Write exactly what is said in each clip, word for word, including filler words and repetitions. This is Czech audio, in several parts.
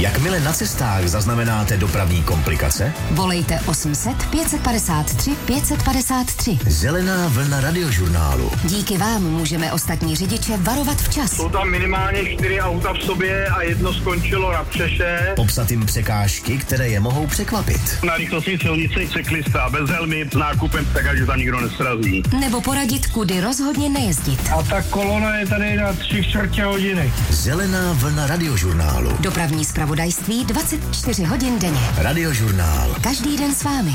Jakmile na cestách zaznamenáte dopravní komplikace, volejte osm set pět padesát tři pět padesát tři. Zelená vlna radiožurnálu. Díky vám můžeme ostatní řidiče varovat včas. Jsou tam minimálně čtyři auta v sobě a jedno skončilo na přeše. Popsat jim překážky, které je mohou překvapit. Na rychlostní silnici cyklista bez helmy s nákupem, tak ať tam nikdo nesrazí. Nebo poradit, kudy rozhodně nejezdit. A ta kolona je tady na tři čtvrtě hodiny. Zelená vlna radiožurnálu. Dopravní zpravodajství dvacet čtyři hodin denně. Radiožurnál. Každý den s vámi.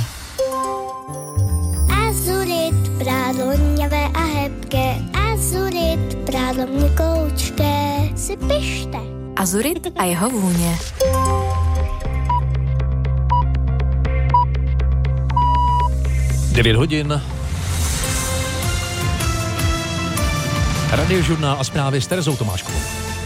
Azurit, prádlo hněvé a hebké. Azurit, prádlo měkoučké. Si pište. Azurit a jeho vůně. devět hodin. Radiožurnál a zprávy s Terezou Tomáškovou.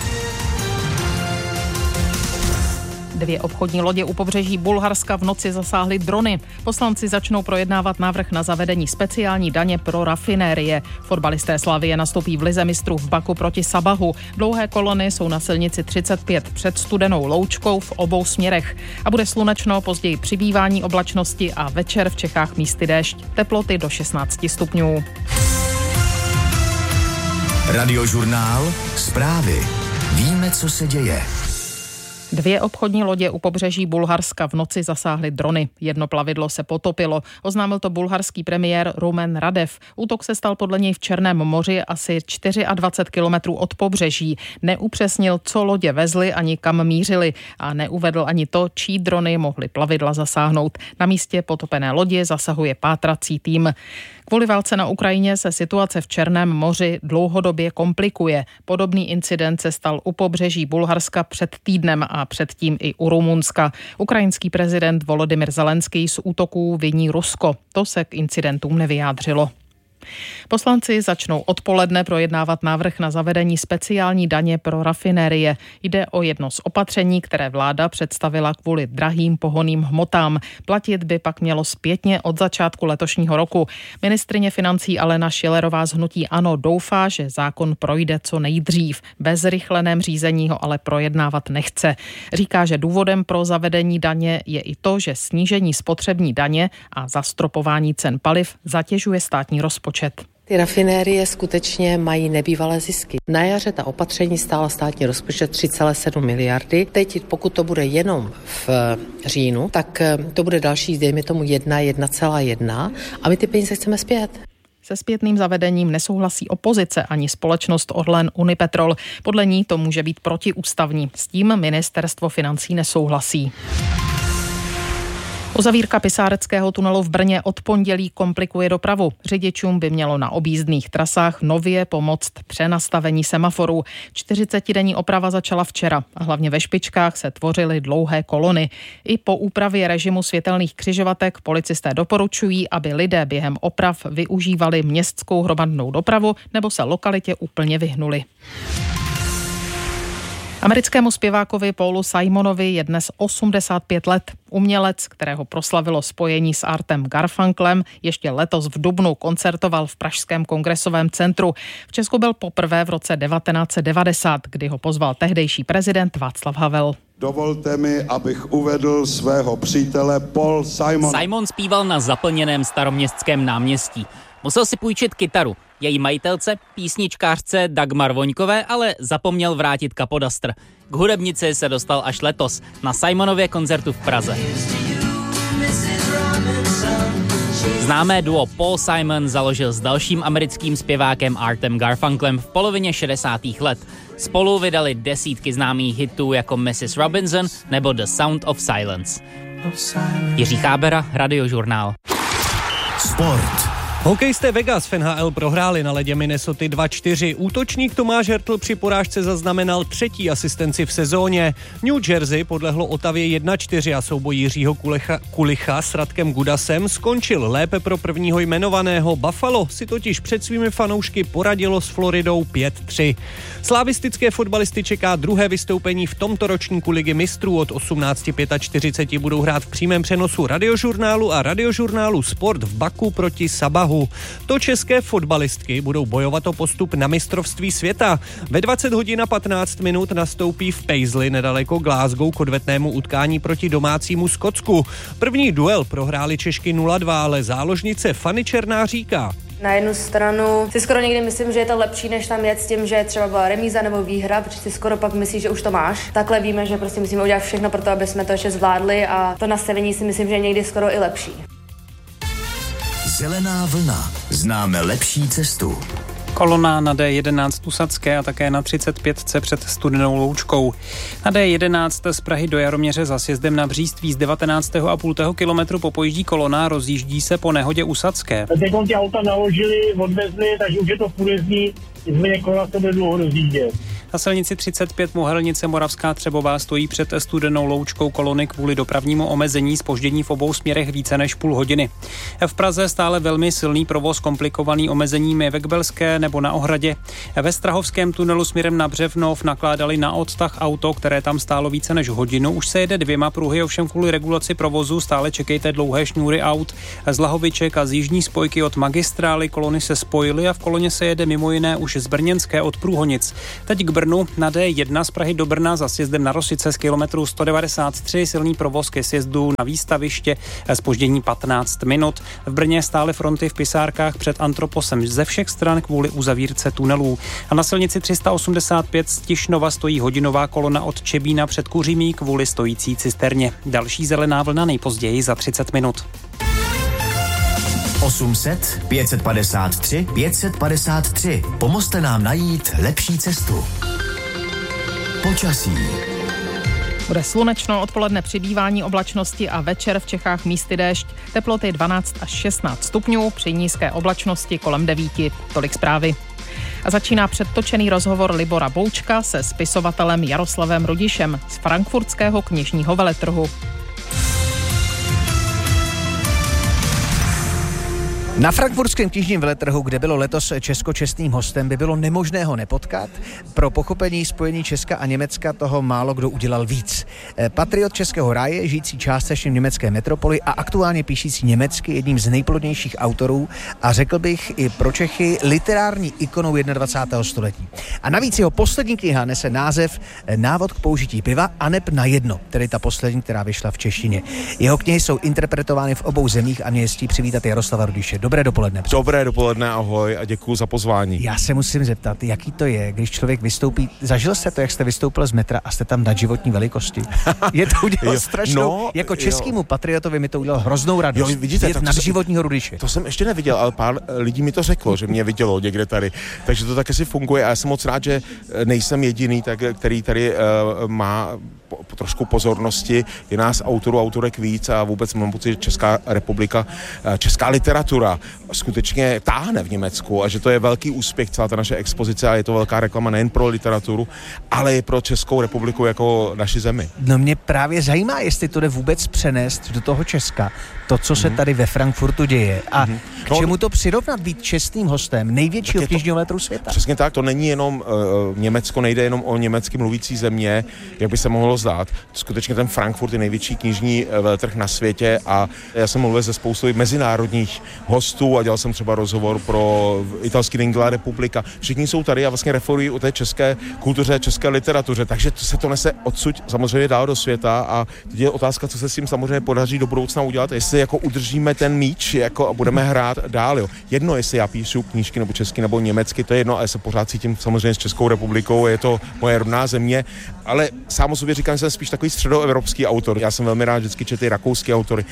Dvě obchodní lodě u pobřeží Bulharska v noci zasáhly drony. Poslanci začnou projednávat návrh na zavedení speciální daně pro rafinérie. Fotbalisté Slavie nastoupí v lize mistrů v Baku proti Sabahu. Dlouhé kolony jsou na silnici třicet pět před Studenou Loučkou v obou směrech. A bude slunečno, později přibývání oblačnosti a večer v Čechách místy déšť. Teploty do šestnáct stupňů. Radiožurnál. Zprávy. Víme, co se děje. Dvě obchodní lodě u pobřeží Bulharska v noci zasáhly drony. Jedno plavidlo se potopilo. Oznámil to bulharský premiér Rumen Radev. Útok se stal podle něj v Černém moři asi dvacet čtyři kilometrů od pobřeží. Neupřesnil, co lodě vezly ani kam mířily a neuvedl ani to, čí drony mohly plavidla zasáhnout. Na místě potopené lodě zasahuje pátrací tým. Kvůli válce na Ukrajině se situace v Černém moři dlouhodobě komplikuje. Podobný incident se stal u pobřeží Bulharska před týdnem a předtím i u Rumunska. Ukrajinský prezident Volodymyr Zelenský z útoků viní Rusko. To se k incidentům nevyjádřilo. Poslanci začnou odpoledne projednávat návrh na zavedení speciální daně pro rafinérie. Jde o jedno z opatření, které vláda představila kvůli drahým pohonným hmotám. Platit by pak mělo zpětně od začátku letošního roku. Ministryně financí Alena Schillerová z hnutí ANO doufá, že zákon projde co nejdřív. Bez zrychleném řízení ho ale projednávat nechce. Říká, že důvodem pro zavedení daně je i to, že snížení spotřební daně a zastropování cen paliv zatěžuje státní rozpočet. Ty rafinérie skutečně mají nebývalé zisky. Na jaře ta opatření stála státní rozpočet tři celé sedm miliardy. Teď, pokud to bude jenom v říjnu, tak to bude další, dejme tomu jedna, jedna celá jedna a my ty peníze chceme zpět. Se zpětným zavedením nesouhlasí opozice ani společnost Orlen Unipetrol. Podle ní to může být protiústavní. S tím ministerstvo financí nesouhlasí. Uzavírka Pisáreckého tunelu v Brně od pondělí komplikuje dopravu. Řidičům by mělo na objízdných trasách nově pomoct přenastavení semaforů. čtyřicetidenní oprava začala včera a hlavně ve špičkách se tvořily dlouhé kolony. I po úpravě režimu světelných křižovatek policisté doporučují, aby lidé během oprav využívali městskou hromadnou dopravu nebo se lokalitě úplně vyhnuli. Americkému zpěvákovi Paulu Simonovi je dnes osmdesát pět let. Umělec, kterého proslavilo spojení s Artem Garfunklem, ještě letos v dubnu koncertoval v pražském kongresovém centru. V Česku byl poprvé v roce devatenáct set devadesát, kdy ho pozval tehdejší prezident Václav Havel. Dovolte mi, abych uvedl svého přítele Paul Simon. Simon zpíval na zaplněném Staroměstském náměstí. Musel si půjčit kytaru. Její majitelce, písničkářce Dagmar Voňkové, ale zapomněl vrátit kapodastr. K hudebnici se dostal až letos na Simonově koncertu v Praze. Známé duo Paul Simon založil s dalším americkým zpěvákem Artem Garfunklem v polovině šedesátých let. Spolu vydali desítky známých hitů jako missus Robinson nebo The Sound of Silence. Jiří Chábera, Radiožurnál. Sport. Hokejisté Vegas v N H L prohráli na ledě Minnesoty dva čtyři. Útočník Tomáš Hertl při porážce zaznamenal třetí asistenci v sezóně. New Jersey podlehlo Otavě jedna čtyři a souboj Jiřího Kulicha, Kulicha s Radkem Gudasem skončil lépe pro prvního jmenovaného. Buffalo si totiž před svými fanoušky poradilo s Floridou pět tři. Slavistické fotbalisty čeká druhé vystoupení v tomto ročníku Ligy mistrů. Od osmnáct čtyřicet pět budou hrát v přímém přenosu Radiožurnálu a Radiožurnálu Sport v Baku proti Sabahu. Prahu. To české fotbalistky budou bojovat o postup na mistrovství světa. Ve dvacet hodin a patnáct minut nastoupí v Paisley nedaleko Glasgow k odvetnému utkání proti domácímu Skotsku. První duel prohráli Češky nula dva, ale záložnice Fanny Černá říká: Na jednu stranu si skoro někdy myslím, že je to lepší, než tam jet s tím, že třeba byla remíza nebo výhra, protože si skoro pak myslíš, že už to máš. Takhle víme, že prostě musíme udělat všechno pro to, aby jsme to ještě zvládli, a to nastavení si myslím, že je někdy skoro i lepší. Zelená vlna. Známe lepší cestu. Kolona na D jedenáct u Sadské a také na třicet pět před Studenou Loučkou. Na D jedenáct z Prahy do Jaroměře za sjezdem na Bříství z devatenáct celá pět kilometru popojíždí kolona, rozjíždí se po nehodě u Sadské. Teď ty auta naložili, odvezli, takže už je to průjezdní, nicméně kola se bude dlouho rozjíždět. Na silnici třicet pět Mohelnice Moravská Třebová stojí před Studenou Loučkou kolony kvůli dopravnímu omezení, zpoždění v obou směrech více než půl hodiny. V Praze stále velmi silný provoz, komplikovaný omezeními ve Kbelské nebo na Ohradě. Ve Strahovském tunelu směrem na Břevnov nakládali na odtah auto, které tam stálo více než hodinu. Už se jede dvěma pruhy, ovšem kvůli regulaci provozu stále čekejte dlouhé šňůry aut. Z Lahoviček a z jižní spojky od magistrály kolony se spojily a v koloně se jede mimo jiné už z Brněnské od Průhonic. Teď k Brnu na D jedna z Prahy do Brna za sjezdem na Rosice z kilometru sto devadesát tři, silný provoz ke sjezdu na Výstaviště, zpoždění patnáct minut. V Brně stály fronty v pisárkách před Antroposem ze všech stran kvůli uzavírce tunelů. A na silnici tři sta osmdesát pět z Tišnova stojí hodinová kolona od Čebína před Kuřimí kvůli stojící cisterně. Další zelená vlna nejpozději za třicet minut. osm set, pět set padesát tři, pět set padesát tři. Pomozte nám najít lepší cestu. Počasí. Bude slunečno, odpoledne přibývání oblačnosti a večer v Čechách místy déšť. Teploty dvanáct až šestnáct stupňů, při nízké oblačnosti kolem devíti. Tolik zprávy. A začíná předtočený rozhovor Libora Boučka se spisovatelem Jaroslavem Rudišem z frankfurtského knižního veletrhu. Na frankfurtském knižním veletrhu, kde bylo letos Česko čestným hostem, by bylo nemožné ho nepotkat. Pro pochopení spojení Česka a Německa toho málo kdo udělal víc. Patriot českého ráje, žijící částečně v německé metropoli a aktuálně píšící německy, jedním z nejplodnějších autorů a řekl bych i pro Čechy literární ikonou dvacátého prvního století. A navíc jeho poslední kniha nese název Návod k použití piva aneb na jedno, tedy ta poslední, která vyšla v češtině. Jeho knihy jsou interpretovány v obou zemích a mě je přivítat Jaroslava Rudiše. Dobré dopoledne. Dobré dopoledne, ahoj a děkuju za pozvání. Já se musím zeptat, jaký to je, když člověk vystoupí. Zažil jste to, jak jste vystoupil z metra a jste tam na životní velikosti? Je to udělalo strašnou, no, jako českému jo. patriotovi mi to udělalo hroznou radost. Jo, vidíte, je na životního Rudiše. To jsem ještě neviděl, ale pár lidí mi to řeklo, že mě vidělo někde tady. Takže to tak asi funguje a já jsem moc rád, že nejsem jediný, tak, který tady uh, má po, po trošku pozornosti. Je nás autorů, autorek víc a vůbec mám pocit, že Česká republika, česká literatura skutečně táhne v Německu a že to je velký úspěch celá ta naše expozice a je to velká reklama nejen pro literaturu, ale i pro Českou republiku jako naši zemi. No mě právě zajímá, jestli to jde vůbec přenést do toho Česka, to, co se tady ve Frankfurtu děje a mm-hmm. k čemu to přirovnat být čestným hostem největšího knižního veletrhu světa. Přesně tak, to není jenom uh, Německo, nejde jenom o německy mluvící země, jak by se mohlo zdát. Skutečně ten Frankfurt je největší knižní veletrh na světě a já jsem mluvil ze spoustou mezinárodních hostů a dělal jsem třeba rozhovor pro italský Lingua Republika. Všichni jsou tady a vlastně referují o té české kultuře, české literatuře, takže to se to nese odsud samozřejmě dál do světa a teď je otázka, co se s tím samozřejmě podaří do budoucna udělat, jestli jako udržíme ten míč jako a budeme hrát dál. Jo. Jedno, jestli já píšu knížky nebo česky nebo německy, to je jedno, ale se pořád cítím samozřejmě s Českou republikou, je to moje rodná země, ale sám o sobě říkám, že jsem spíš takový středoevropský autor. Já jsem velmi rád vždycky četl rakouský autory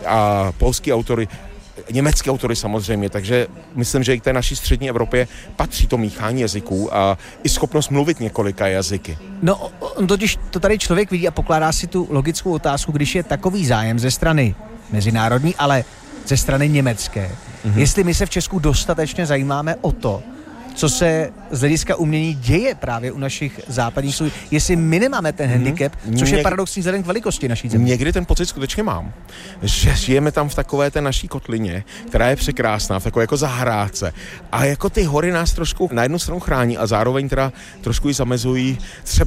a polský autory, německé autory samozřejmě, takže myslím, že i k té naší střední Evropě patří to míchání jazyků a i schopnost mluvit několika jazyky. No, on totiž to tady člověk vidí a pokládá si tu logickou otázku, když je takový zájem ze strany mezinárodní, ale ze strany německé. Mm-hmm. Jestli my se v Česku dostatečně zajímáme o to, co se z hlediska umění děje právě u našich západních slů, jestli my nemáme ten handicap, mm-hmm. což Něk... je paradoxní vzhledem k velikosti naší země. Někdy ten pocit skutečně mám, že žijeme tam v takové té naší kotlině, která je překrásná, v takové jako zahrádce. A jako ty hory nás trošku na jednu stranu chrání a zároveň teda trošku ji zamezují třeba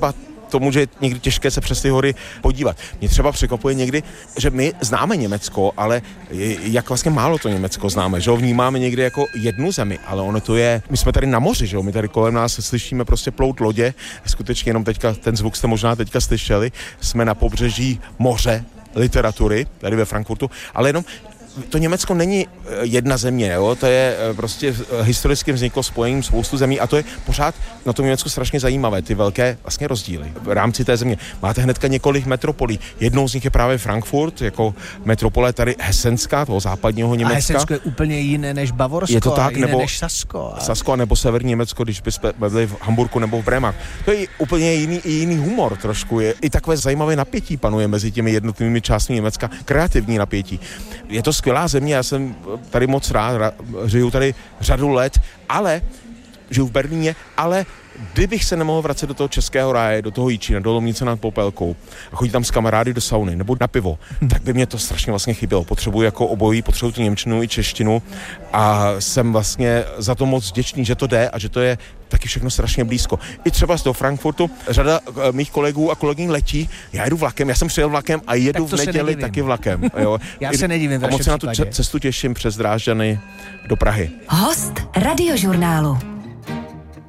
to může někdy těžké se přes ty hory podívat. Mě třeba překvapuje někdy, že my známe Německo, ale jak vlastně málo to Německo známe, že ho vnímáme někdy jako jednu zemi, ale ono to je, my jsme tady na moři, že jo, my tady kolem nás slyšíme prostě plout lodě, skutečně jenom teďka, ten zvuk jste možná teďka slyšeli, jsme na pobřeží moře literatury, tady ve Frankfurtu, ale jenom to Německo není jedna země, jo? To je prostě historicky vzniklo spojením spoustu zemí a to je pořád na tom Německu strašně zajímavé, ty velké vlastně rozdíly v rámci té země. Máte hnedka několik metropolí. Jednou z nich je právě Frankfurt, jako metropole tady Hesenská, toho západního Německa. A Hesensko je úplně jiné než Bavorsko, je to tak, jiné nebo než Sasko. A... Sasko nebo severní Německo, když byste byli v Hamburku nebo v Brémách. To je úplně jiný, jiný humor trošku. Je i takové zajímavé napětí panuje mezi těmi jednotlivými částmi Německa, kreativní napětí. Je to skvělá země, já jsem tady moc rád, žiju tady řadu let, ale žiju v Berlíně, ale kdybych se nemohl vracet do toho českého ráje, do toho Jíčína, do Lomnice nad Popelkou a chodit tam s kamarády do sauny nebo na pivo, tak by mě to strašně vlastně chybělo. Potřebuji jako obojí, potřebuji tu němčinu i češtinu a jsem vlastně za to moc vděčný, že to jde a že to je taky všechno strašně blízko. I třeba z toho Frankfurtu řada mých kolegů a kolegyň letí, já jedu vlakem, já jsem přijel vlakem a jedu v neděli taky vlakem. Jo. Já se nedivím. A moc se na tu cestu těším přes Drážďany do Prahy. Host Radiožurnálu.